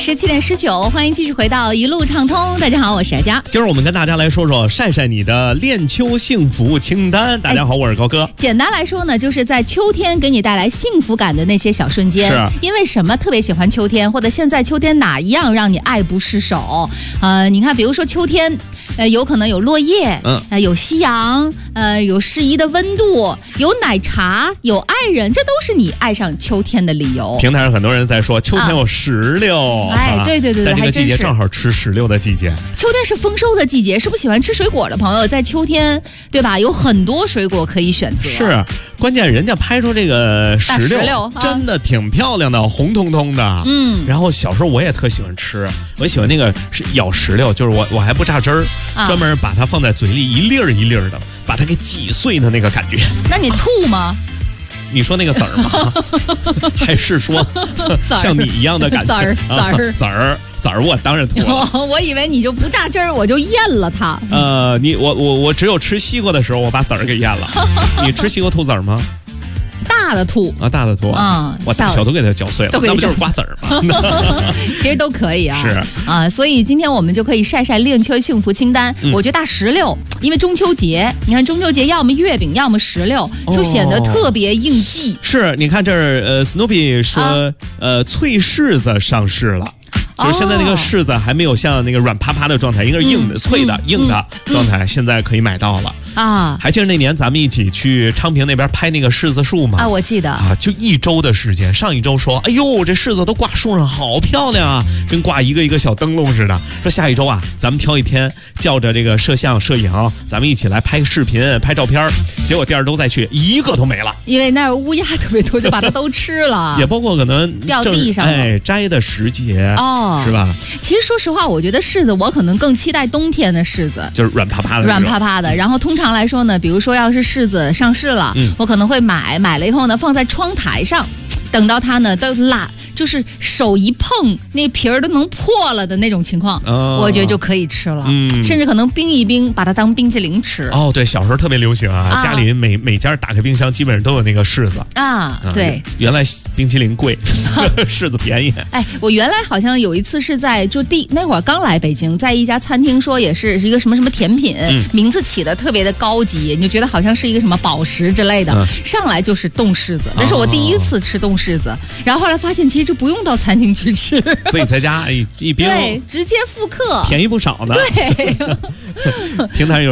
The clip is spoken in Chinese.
17:19，欢迎继续回到一路畅通。大家好，我是阿佳。 今儿我们跟大家来说说晒晒你的恋秋幸福清单。大家好，我是高哥。 简单来说呢，就是在秋天给你带来幸福感的那些小瞬间。 是。 因为什么特别喜欢秋天，或者现在秋天哪一样让你爱不释手？你看，比如说秋天，有可能有落叶，有夕阳，有适宜的温度，有奶茶，有爱人，这都是你爱上秋天的理由。 平台上很多人在说秋天有石榴， 对，在这个季节正好吃石榴的季节。 秋天是丰收的季节，是不是喜欢吃水果的朋友在秋天，对吧？有很多水果可以选择。 是，关键人家拍出这个石榴真的挺漂亮的，红彤彤的。然后小时候我也特喜欢吃，我喜欢那个咬石榴，就是我还不榨汁儿，专门把它放在嘴里一粒儿一粒儿的，把它给挤碎的那个感觉。 那你吐吗？ 你说那个籽儿吗？还是说像你一样的感觉？籽儿，我当然吐了。 我以为你就不榨汁儿，我就咽了它。 我只有吃西瓜的时候，我把籽儿给咽了。你吃西瓜吐籽儿吗？ 大的吐啊，大的吐啊，我大小都给它嚼碎了，那不就是瓜子儿吗？ 其实都可以啊， 是啊，所以今天我们就可以晒晒恋秋幸福清单。我觉得大石榴，因为中秋节，你看中秋节要么月饼，要么石榴，就显得特别应季。 是，你看这儿Snoopy 说，脆柿子上市了。就是现在那个柿子还没有像那个软趴趴的状态，应该是硬的、脆的、硬的状态，现在可以买到了啊！还记得那年咱们一起去昌平那边拍那个柿子树吗？ 啊，我记得啊， 就1周的时间。上一周说，哎呦，这柿子都挂树上，好漂亮啊，跟挂一个一个小灯笼似的。说下一周啊，咱们挑一天，叫着这个摄像、摄影，咱们一起来拍个视频、拍照片。结果第2周再去，一个都没了， 因为那儿乌鸦特别多，就把它都吃了。 也包括可能掉地上了， 摘的时节是吧？ 其实说实话，我觉得柿子我可能更期待冬天的柿子， 就是软趴趴的。 然后通常来说呢，比如说要是柿子上市了，我可能会买了以后呢，放在窗台上，等到它呢都就是手一碰，那皮儿都能破了的那种情况，我觉得就可以吃了。甚至可能冰一冰，把它当冰淇淋吃。 对，小时候特别流行啊，家里每家打开冰箱基本上都有那个柿子啊。对， 原来冰淇淋贵，柿子便宜。 我原来好像有一次是在那会儿刚来北京，在一家餐厅说也是一个什么甜品，名字起的特别的高级，你就觉得好像是一个什么宝石之类的，上来就是冻柿子，那是我第一次吃冻柿子，然后后来发现其实就不用到餐厅去吃， 自己在家一冰， 对，直接复刻， 便宜不少呢。 对， 平台有。